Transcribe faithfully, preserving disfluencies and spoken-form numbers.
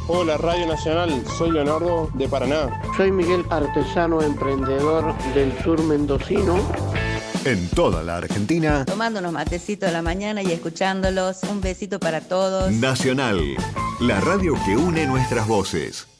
Hola Radio Nacional, soy Leonardo de Paraná. Soy Miguel, artesano emprendedor del sur mendocino. En toda la Argentina, tomando unos matecitos a la mañana y escuchándolos. Un besito para todos. Nacional, la radio que une nuestras voces.